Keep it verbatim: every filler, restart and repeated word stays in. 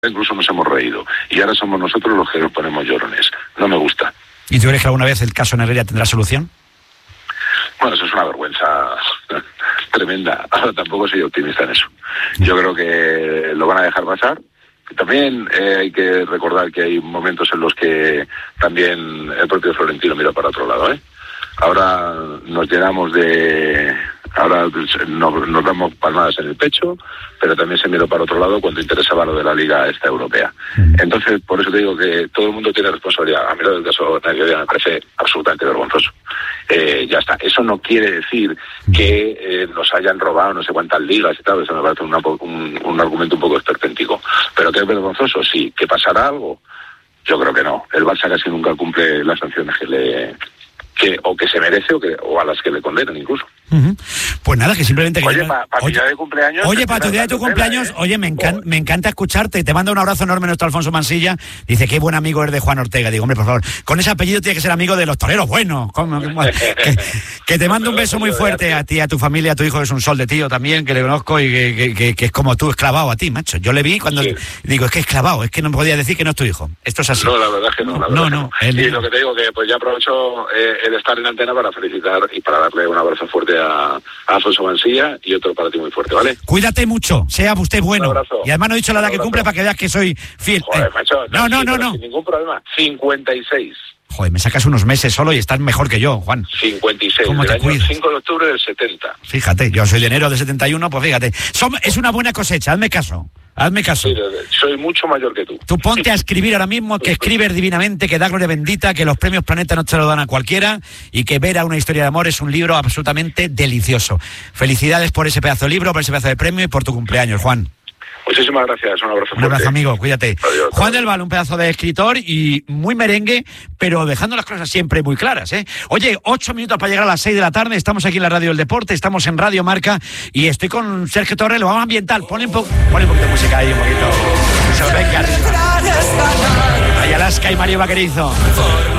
incluso nos hemos reído. Y ahora somos nosotros los que nos ponemos llorones. No me gusta. ¿Y tú crees que alguna vez el caso Negreira tendrá solución? Bueno, eso es una vergüenza tremenda. Ahora tampoco soy optimista en eso. Yo creo que lo van a dejar pasar. También eh, hay que recordar que hay momentos en los que también el propio Florentino mira para otro lado, ¿eh? Ahora nos llenamos de... Ahora nos, nos damos palmadas en el pecho, pero también se miró para otro lado cuando interesaba lo de la Liga esta europea. Entonces, por eso te digo que todo el mundo tiene responsabilidad. A mí lo del caso Negreira me parece absolutamente vergonzoso. Eh, ya está. Eso no quiere decir que eh, nos hayan robado no sé cuántas ligas y tal. Eso me parece una, un, un argumento un poco esperpéntico. Pero que es vergonzoso, sí. ¿Que pasará algo? Yo creo que no. El Barça casi nunca cumple las sanciones que le... Que, o que se merece o, que, o a las que le condenan incluso. Uh-huh. Pues nada, que simplemente... Oye, que para pa mi día de cumpleaños... Oye, para tu día de tu cumpleaños, ¿eh? Oye, me, encan, me encanta escucharte. Te manda un abrazo enorme nuestro Alfonso Mansilla. Dice, qué buen amigo eres de Juan Ortega. Digo, hombre, por favor, con ese apellido tiene que ser amigo de los toreros buenos. que, que te mando un beso muy fuerte a ti, a tu familia, a tu hijo, que es un sol de tío también, que le conozco y que, que, que, que es como tú, esclavado a ti, macho. Yo le vi cuando... Sí. Digo, es que esclavado, es que no podía decir que no es tu hijo. Esto es así. No, la verdad es que no. La verdad no, que no. no. El... Y lo que te digo, que pues ya aprovecho eh, el estar en antena para felicitar y para darle un abrazo fuerte a, a Alfonso Mansilla y otro para ti muy fuerte, ¿vale? Cuídate mucho, sea usted bueno. Y además no he dicho la edad que cumple para que veas que soy fiel. Joder, eh. macho, no, no, sí, no, no. Sin ningún problema. cincuenta y seis. Joder, me sacas unos meses solo y estás mejor que yo, Juan. cincuenta y seis, ¿Cómo te del cuidas? año cinco de octubre del setenta. Fíjate, yo soy de enero del setenta y uno, pues fíjate. Som, es una buena cosecha, hazme caso. Hazme caso. Sí, soy mucho mayor que tú. Tú ponte a escribir ahora mismo, que escribes divinamente, que da gloria bendita, que los premios Planeta no te lo dan a cualquiera y que ver a una historia de amor es un libro absolutamente delicioso. Felicidades por ese pedazo de libro, por ese pedazo de premio y por tu cumpleaños, Juan. Muchísimas gracias, un abrazo. Un abrazo, amigo, cuídate. Adiós, Juan adiós. del Val, un pedazo de escritor y muy merengue, pero dejando las cosas siempre muy claras, ¿eh? Oye, ocho minutos para llegar a las seis de la tarde, estamos aquí en la Radio del Deporte, estamos en Radio Marca y estoy con Sergio Torres, lo vamos a ambientar. Ponle un, po ponle un poquito de música ahí, un poquito. Se lo venga arriba. Hay Alaska y Mario Vaquerizo.